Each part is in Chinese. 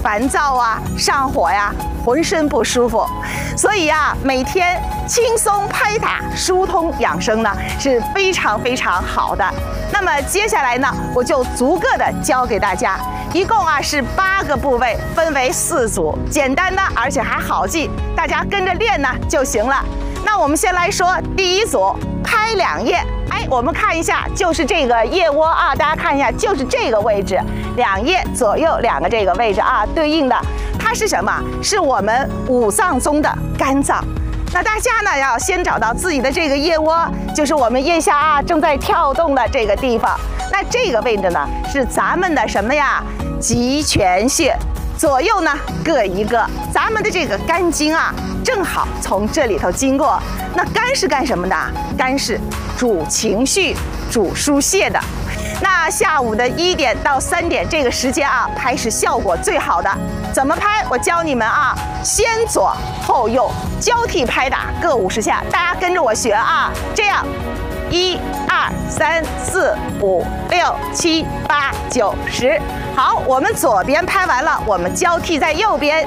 烦躁啊、上火呀、浑身不舒服。所以啊，每天轻松拍打、疏通养生呢是非常非常好的。那么接下来呢，我就逐个的教给大家，一共啊是8个部位，分为4组，简单的而且还好记，大家跟着练呢就行了。那我们先来说第一组，拍2腋。哎，我们看一下，就是这个腋窝啊，大家看一下，就是这个位置，2腋左右2个这个位置啊，对应的它是什么？是我们5脏中的肝脏。那大家呢要先找到自己的这个腋窝，就是我们腋下啊正在跳动的这个地方。那这个位置呢是咱们的什么呀？极泉穴。左右呢各一个，咱们的这个肝经啊，正好从这里头经过。那肝是干什么的？肝是主情绪、主疏泄的。那下午的1点到3点这个时间啊，拍是效果最好的。怎么拍？我教你们啊，先左后右交替拍打，各50下，大家跟着我学啊，这样。1、2、3、4、5、6、7、8、9、10。好，我们左边拍完了，我们交替在右边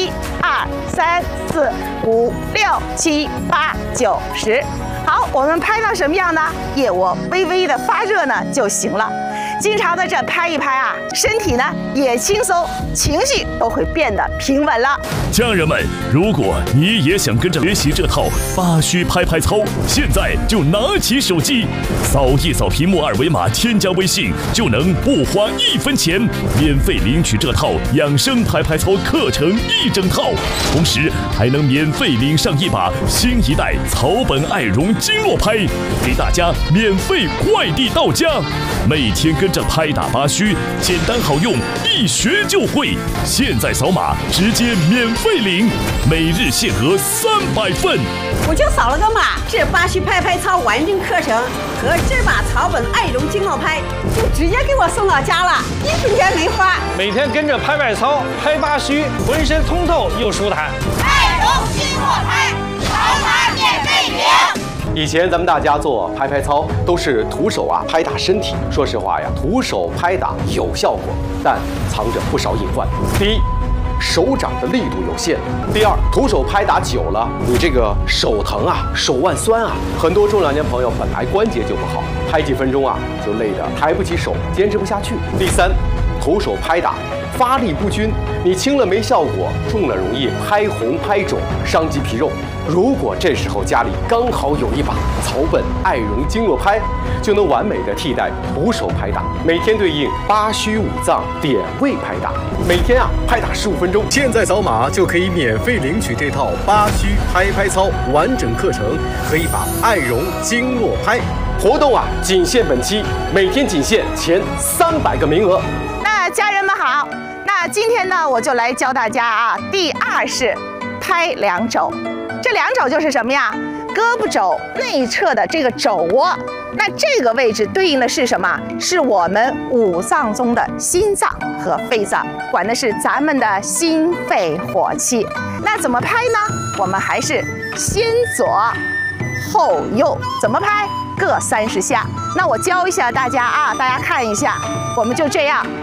，1、2、3、4、5、6、7、8、9、10。好，我们拍到什么样呢？腋窝微微的发热呢就行了。经常的这拍一拍啊，身体呢也轻松，情绪都会变得平稳了。 家人们，如果你也想跟着学习这套8虚拍拍操，现在就拿起手机，扫一扫屏幕2维码，添加微信，就能不花1分钱，免费领取这套养生拍拍操课程1整套，同时还能免费领上一把新一代草本爱绒经络拍，给大家免费快递到家。每天跟着拍打8虚，简单好用，一学就会。现在扫码直接免费领，每日限额300份。 我就扫了个码，这8虚拍拍操完整课程和这把草本爱绒经络拍就直接给我送到家了，1分钱没花。 每天跟着拍拍操，拍8虚，浑身通透又舒坦。 爱绒经络拍，扫码免费领。 以前咱们大家做拍拍操都是徒手啊拍打身体，说实话呀，徒手拍打有效果，但藏着不少隐患。第一，手掌的力度有限；第二，徒手拍打久了，你这个手疼啊，手腕酸啊。很多中老年朋友本来关节就不好，拍几分钟啊就累得抬不起手，坚持不下去。第三，徒手拍打发力不均，你轻了没效果，重了容易拍红拍肿，伤及皮肉。如果这时候家里刚好有一把草本爱绒经络拍，就能完美的替代徒手拍打，每天对应8虚5脏点位拍打，每天啊拍打15分钟。 现在扫码就可以免费领取这套8虚拍拍操完整课程和一把爱绒经络拍。 活动啊仅限本期，每天仅限前300个名额。 那家人们好，那今天呢我就来教大家啊，第2式拍2肘。这2肘就是什么呀？胳膊肘内侧的这个肘窝，那这个位置对应的是什么？是我们5脏中的心脏和肺脏，管的是咱们的心肺火气。那怎么拍呢？我们还是先左后右，怎么拍？各30下。那我教一下大家啊，大家看一下，我们就这样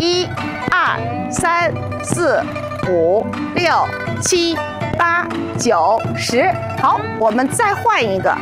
，1、2、3、4、5、6、7、8、9、10。好，我们再换一个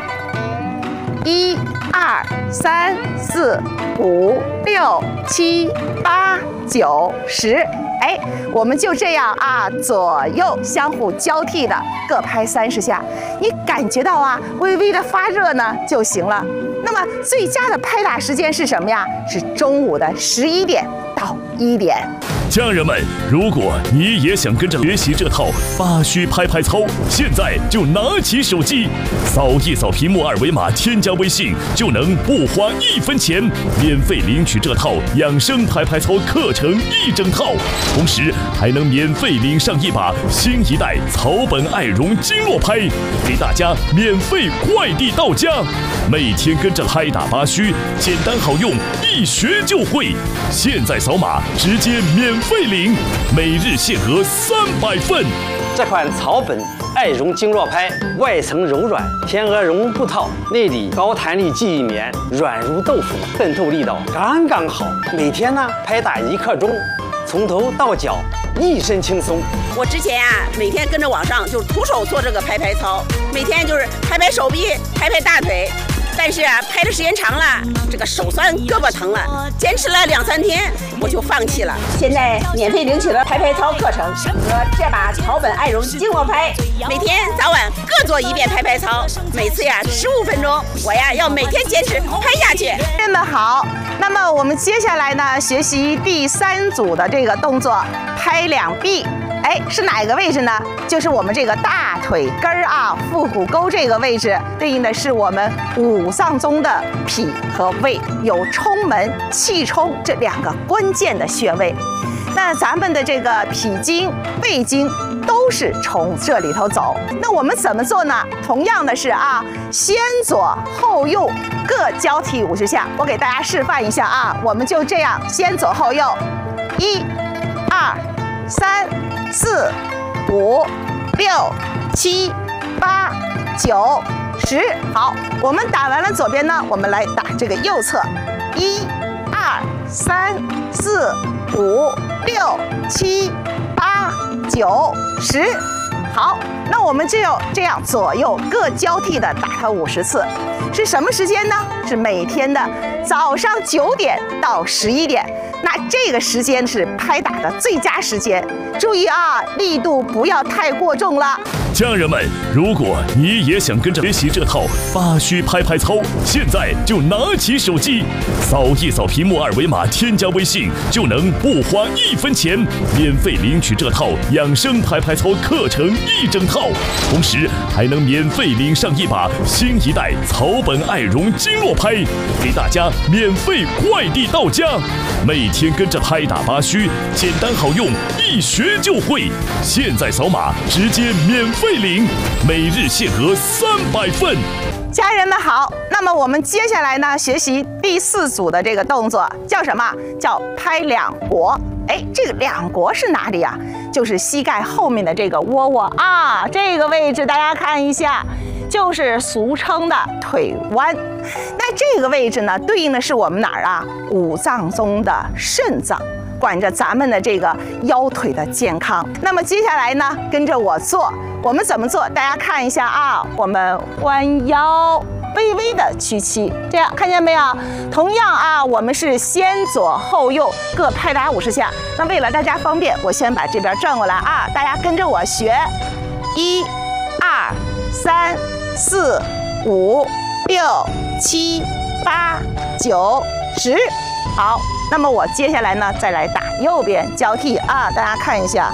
，1、2、3、4、5、6、7、8、9、10。哎，我们就这样啊，左右相互交替的各拍30下，你感觉到啊，微微的发热呢就行了。那么最佳的拍打时间是什么呀？是中午的11点到1点。 家人们，如果你也想跟着学习这套8虚拍拍操，现在就拿起手机，扫一扫屏幕2维码，添加微信，就能不花1分钱，免费领取这套养生拍拍操课程1整套，同时还能免费领上一把新一代草本爱绒经络拍，给大家免费快递到家。每天跟着拍打8虚，简单好用，一学就会。现在扫码直接免费领，每日限额300份。 这款草本爱绒经络拍，外层柔软，天鹅绒布套，内里高弹力记忆棉，软如豆腐，渗透力道刚刚好。每天呢拍打1刻钟，从头到脚一身轻松。 我之前每天跟着网上就徒手做这个拍拍操，每天就是拍拍手臂、拍拍大腿。但是拍的时间长了，这个手酸、胳膊疼了，坚持了2、3天，我就放弃了。现在免费领取了拍拍操课程和这把草本爱绒经络拍，每天早晚各做1遍拍拍操，每次15分钟，我要每天坚持拍下去。 真的好。那么我们接下来呢，学习第3组的这个动作，拍两臂。哎，是哪个位置呢？就是我们这个大腿根儿腹股沟这个位置，对应的是我们5脏中的脾和胃，有冲门、气冲这2个关键的穴位。那咱们的这个脾经、胃经都是从这里头走。那我们怎么做呢？同样的是先左后右各交替50下。我给大家示范一下我们就这样先左后右，1、2、3、4、5、6、7、8、9、10。好，我们打完了左边呢，我们来打这个右侧，1、2、3、4、5、6、7、8、9、10。好，那我们就这样左右各交替的打它50次。是什么时间呢？是每天的早上9点到11点。那这个时间是拍打的最佳时间，注意力度不要太过重了。 家人们，如果你也想跟着学习这套8虚拍拍操，现在就拿起手机，扫一扫屏幕2维码，添加微信，就能不花1分钱，免费领取这套养生拍拍操课程1整套，同时还能免费领上一把新一代草本爱绒经络拍，给大家免费快递到家。每天跟着拍打8虚，简单好用，一学就会。现在扫码直接免费领，每日限额300份。 家人们好，那么我们接下来呢，学习第4组的这个动作，叫什么？叫拍两国。哎，这个两国是哪里呀？就是膝盖后面的这个窝窝这个位置大家看一下，就是俗称的腿弯。那这个位置呢，对应的是我们哪儿5脏中的肾脏，管着咱们的这个腰腿的健康。那么接下来呢，跟着我做，我们怎么做？大家看一下我们弯腰，微微的屈膝，这样看见没有？同样我们是先左后右各拍打50下。那为了大家方便，我先把这边转过来大家跟着我学，1、2、3、4、5、6、7、8、9、10。好，那么我接下来呢，再来打右边交替大家看一下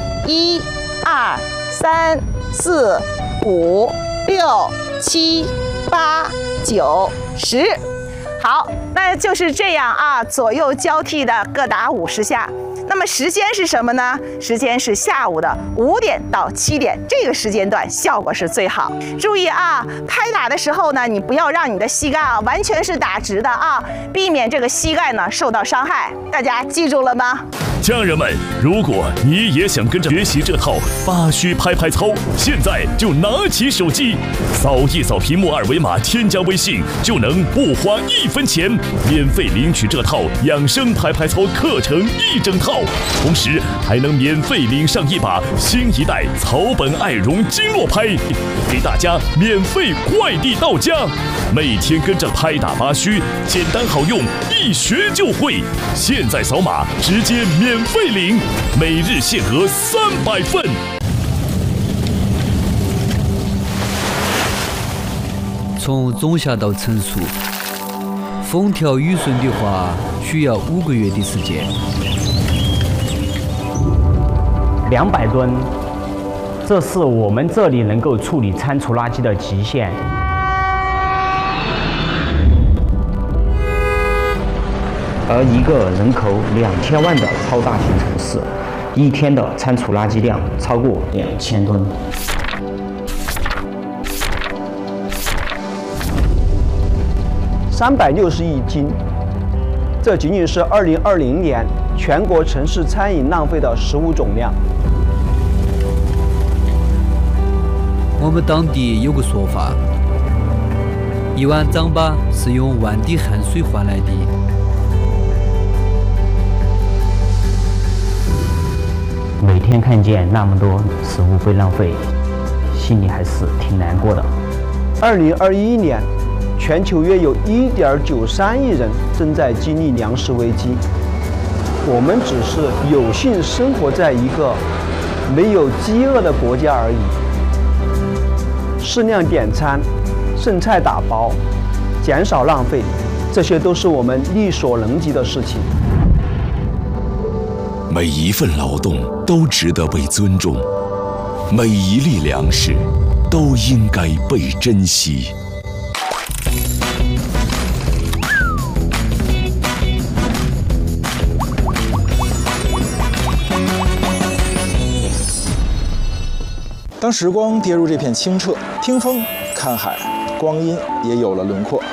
，1、2、3、4、5、6、7、8、9、10。好，那就是这样左右交替的各打50下。那么时间是什么呢？时间是下午的5点到7点，这个时间段效果是最好。注意拍打的时候呢，你不要让你的膝盖完全是打直的避免这个膝盖呢受到伤害。大家记住了吗？ 家人们，如果你也想跟着学习这套8虚拍拍操，现在就拿起手机，扫一扫屏幕2维码，添加微信，就能不花1分钱，免费领取这套养生拍拍操课程1整套，同时还能免费领上一把新一代草本爱绒经络拍，给大家免费快递到家。每天跟着拍打8虚，简单好用，一学就会。现在扫码直接免费领，每日限额300份。 从种下到成熟，风调雨顺的话，需要5个月的时间。 200吨，这是我们这里能够处理餐厨垃圾的极限。而一个人口2000万的超大型城市，一天的餐厨垃圾量超过2000吨。 360亿斤，这仅仅是2020年全国城市餐饮浪费的食物总量。 我们当地有个说法，1碗糌粑是用1万滴汗水换来的。 每天看见那么多食物被浪费，心里还是挺难过的。 2021年，全球约有1.93亿人正在经历粮食危机。我们只是有幸生活在一个没有饥饿的国家而已。适量点餐，剩菜打包，减少浪费，这些都是我们力所能及的事情。 每一份劳动都值得被尊重，每一粒粮食都应该被珍惜。 当时光跌入这片清澈，听风看海，光阴也有了轮廓。